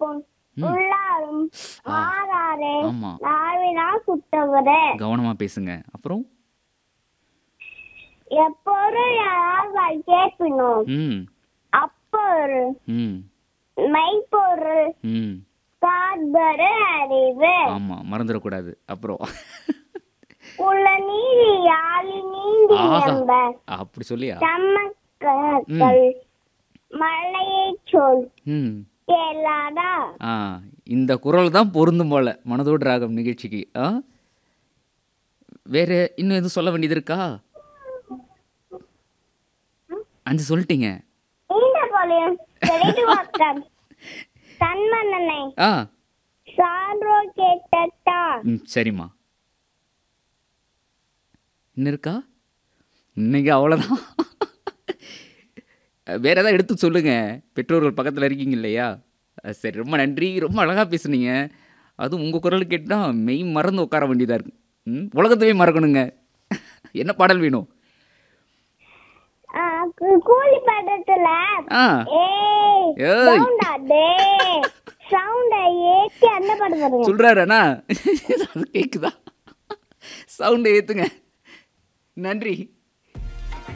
காக்கும் ம் உள்ளாரும் ஆ மாறாரே ஆமாம், நாவினா சுட்டவரே. கவனமாக பேசுங்க. அப்புறம் எப்பொருள் யாரால் கேட்பினோம் ம் அப்பொருள் ம் மெய்ப்பொருள் ம் காண்பரு அறிவு. ஆமாம், மறந்துடக்கூடாது. அப்புறம் உள்ள நீதி யாழி நீந்தி ஆஹா, என்ப அப்படி சொல்லியா? ம் சம்மக்கள் மலையை சொல் ம் கேளாதா. ஆ இந்த குரல் தான் பொருந்தும் போல மனதோடு ராகம் நிகழ்ச்சிக்கு. வேற இன்னும் எதுவும் சொல்ல வேண்டியது இருக்கா? 5 சொல்லிட்டீங்க. இந்த போலியும் தெளிவாக்கம் தன்மனனை ஆ சான்றோ கேட்டா. சரிம்மா. இன்னும் இருக்கா? இன்னைக்கு அவ்வளோதான். வேற ஏதாவது எடுத்து சொல்லுங்க. பெற்றோர்கள் பக்கத்தில் இருக்கீங்க இல்லையா? சரி, ரொம்ப நன்றி. ரொம்ப அழகாக பேசுனீங்க. அதுவும் உங்கள் குரல் கேட்டா மெய் மறந்து உட்கார வேண்டியதாக இருக்கு. உலகத்தவே மறக்கணுங்க. என்ன பாடல் வேணும்? கூலி படத்துல ஆ ஏய் ஏய் சவுண்டா டே சவுண்ட ஏத்தி அந்த பாட்டு பாருங்க. சொல்கிறாரு அண்ணா. அது கேட்குதா? சவுண்டை ஏற்றுங்க. நன்றி.